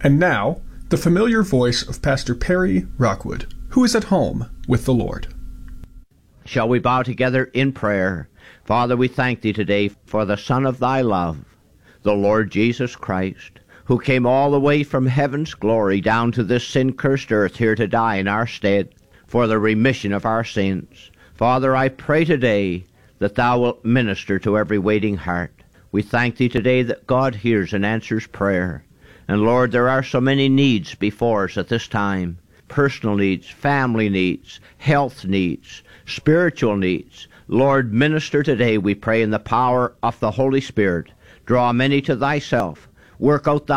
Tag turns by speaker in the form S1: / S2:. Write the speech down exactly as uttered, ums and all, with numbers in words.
S1: And now, the familiar voice of Pastor Perry Rockwood, who is at home with the Lord.
S2: Shall we bow together in prayer? Father, we thank thee today for the Son of thy love, the Lord Jesus Christ, who came all the way from heaven's glory down to this sin-cursed earth here to die in our stead for the remission of our sins. Father, I pray today that thou wilt minister to every waiting heart. We thank thee today that God hears and answers prayer. And Lord, there are so many needs before us at this time. Personal needs, family needs, health needs, spiritual needs. Lord, minister today, we pray, in the power of the Holy Spirit. Draw many to thyself. Work out thy